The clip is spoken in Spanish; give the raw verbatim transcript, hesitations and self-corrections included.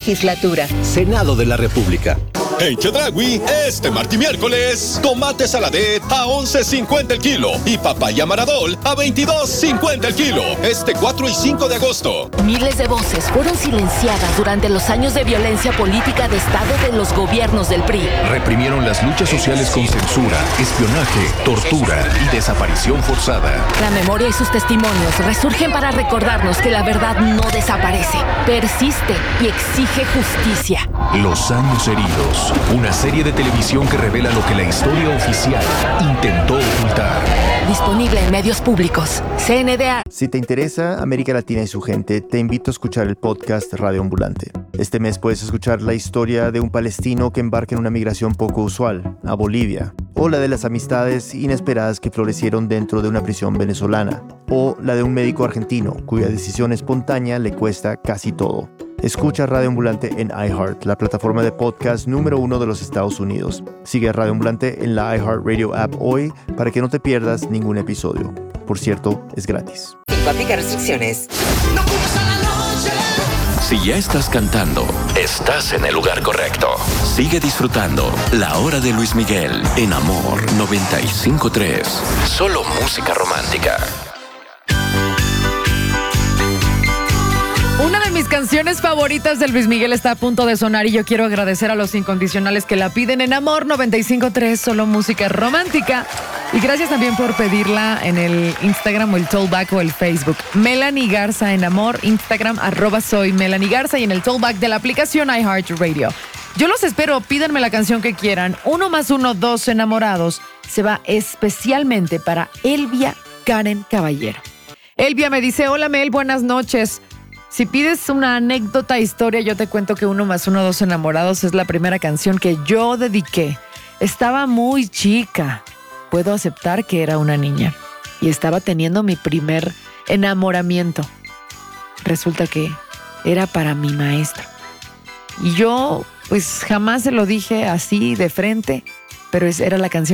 legislatura. Senado de la República. En Chedraui, este martes y miércoles, tomate saladet a once cincuenta el kilo y papaya maradol a veintidós cincuenta el kilo. Este cuatro y cinco de agosto. Miles de voces fueron silenciadas durante los años de violencia política de Estado de los gobiernos del P R I. Reprimieron las luchas sociales con censura, espionaje, tortura y desaparición forzada. La memoria y sus testimonios resurgen para recordarnos que la verdad no desaparece, persiste y exige justicia. Los años heridos. Una serie de televisión que revela lo que la historia oficial intentó ocultar. Disponible en medios públicos. C N D A. Si te interesa América Latina y su gente, te invito a escuchar el podcast Radio Ambulante. Este mes puedes escuchar la historia de un palestino que embarca en una migración poco usual, a Bolivia, o la de las amistades inesperadas que florecieron dentro de una prisión venezolana, o la de un médico argentino cuya decisión espontánea le cuesta casi todo. Escucha Radio Ambulante en iHeart, la plataforma de podcast número uno de los Estados Unidos. Sigue a Radio Ambulante en la iHeartRadio app hoy para que no te pierdas ningún episodio. Por cierto, es gratis. Aplica restricciones. Si ya estás cantando, estás en el lugar correcto. Sigue disfrutando La Hora de Luis Miguel en Amor noventa y cinco punto tres. Solo música romántica. Una de mis canciones favoritas de Luis Miguel está a punto de sonar y yo quiero agradecer a los incondicionales que la piden en Amor noventa y cinco punto tres, solo música romántica. Y gracias también por pedirla en el Instagram o el Tollback o el Facebook. Melanie Garza en Amor, Instagram, arroba soy Melanie Garza y en el Tollback de la aplicación iHeartRadio. Yo los espero, pídanme la canción que quieran. Uno más uno, dos enamorados. Se va especialmente para Elvia Karen Caballero. Elvia me dice, hola Mel, buenas noches. Si pides una anécdota, historia, yo te cuento que Uno más uno, dos enamorados es la primera canción que yo dediqué. Estaba muy chica. Puedo aceptar que era una niña. Y estaba teniendo mi primer enamoramiento. Resulta que era para mi maestro. Y yo, pues jamás se lo dije así de frente, pero era la canción